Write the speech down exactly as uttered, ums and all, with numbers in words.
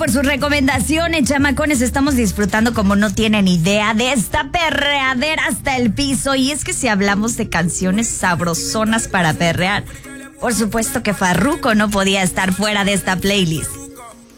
por sus recomendaciones, chamacones. Estamos disfrutando como no tienen idea de esta perreadera hasta el piso. Y es que si hablamos de canciones sabrosonas para perrear, por supuesto que Farruko no podía estar fuera de esta playlist.